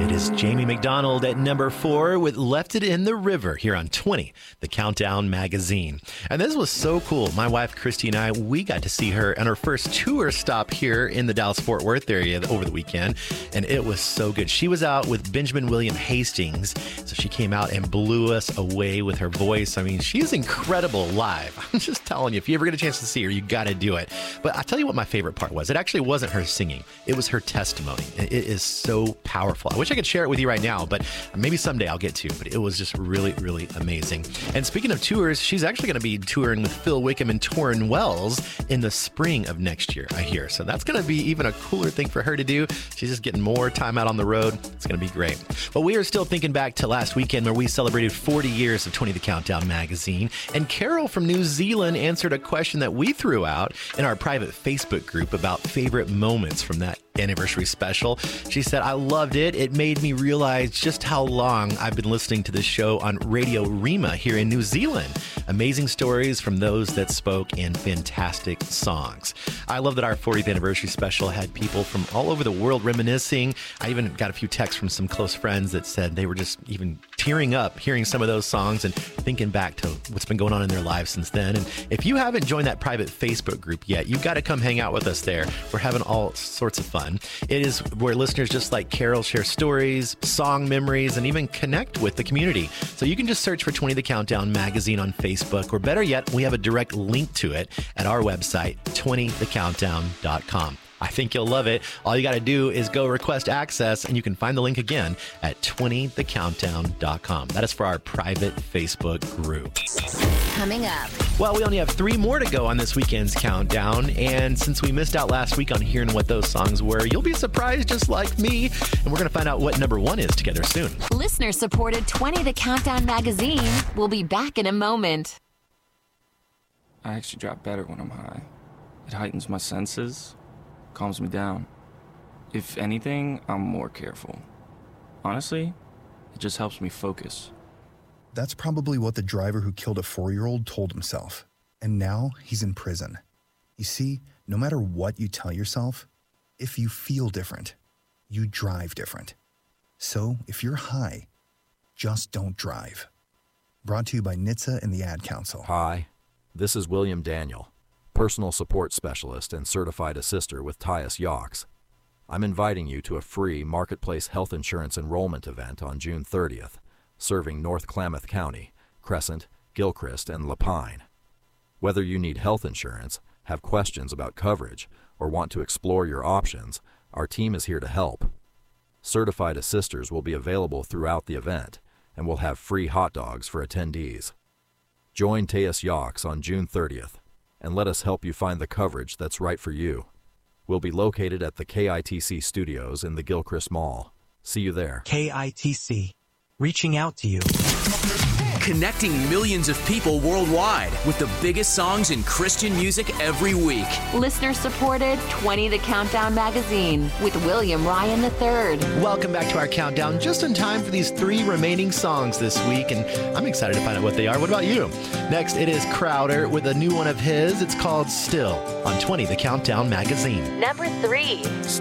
It is Jamie McDonald at number 4 with Left It in the River here on 20, the Countdown magazine. And this was so cool. My wife, Christy, and I, we got to see her on her first tour stop here in the Dallas-Fort Worth area over the weekend. And it was so good. She was out with Benjamin William Hastings. So she came out and blew us away with her voice. I mean, she is incredible live. I'm just telling you, if you ever get a chance to see her, you got to do it. But I'll tell you what my favorite part was. It actually wasn't her singing. It was her testimony. It is so powerful. I wish I could share it with you right now, but maybe someday I'll get to. But it was just really, really amazing. And speaking of tours, she's actually going to be touring with Phil Wickham and Torrin Wells in the spring of next year, I hear. So that's going to be even a cooler thing for her to do. She's just getting more time out on the road. It's going to be great. But we are still thinking back to last weekend where we celebrated 40 years of 20 the Countdown magazine. And Carol from New Zealand answered a question that we threw out in our private Facebook group about favorite moments from that anniversary special. She said, I loved it. It made me realize just how long I've been listening to this show on Radio Rima here in New Zealand. Amazing stories from those that spoke and fantastic songs. I love that our 40th anniversary special had people from all over the world reminiscing. I even got a few texts from some close friends that said they were just even tearing up hearing some of those songs and thinking back to what's been going on in their lives since then. And if you haven't joined that private Facebook group yet, you've got to come hang out with us there. We're having all sorts of fun. It is where listeners just like Carol share stories, song memories, and even connect with the community. So you can just search for 20 The Countdown magazine on Facebook, or better yet, we have a direct link to it at our website, 20thecountdown.com. I think you'll love it. All you got to do is go request access, and you can find the link again at 20thecountdown.com. That is for our private Facebook group. Coming up. Well, we only have 3 more to go on this weekend's countdown, and since we missed out last week on hearing what those songs were, you'll be surprised just like me, and we're going to find out what number 1 is together soon. Listener-supported 20 The Countdown magazine. We'll be back in a moment. I actually drop better when I'm high. It heightens my senses, calms me down. If anything, I'm more careful. Honestly, it just helps me focus. That's probably what the driver who killed a 4-year-old told himself. And now he's in prison. You see, no matter what you tell yourself, if you feel different, you drive different. So if you're high, just don't drive. Brought to you by NHTSA and the Ad Council. Hi, this is William Daniel, personal support specialist and certified assister with Tyus Yox. I'm inviting you to a free Marketplace health insurance enrollment event on June 30th, serving North Klamath County, Crescent, Gilchrist, and Lapine. Whether you need health insurance, have questions about coverage, or want to explore your options, our team is here to help. Certified assisters will be available throughout the event, and we'll have free hot dogs for attendees. Join Tyus Yox on June 30th, and let us help you find the coverage that's right for you. We'll be located at the KITC studios in the Gilchrist Mall. See you there. KITC, reaching out to you. Connecting millions of people worldwide with the biggest songs in Christian music every week. Listener-supported 20 The Countdown magazine with William Ryan III. Welcome back to our countdown, just in time for these 3 remaining songs this week, and I'm excited to find out what they are. What about you? Next, it is Crowder with a new one of his. It's called Still on 20 The Countdown magazine. Number 3.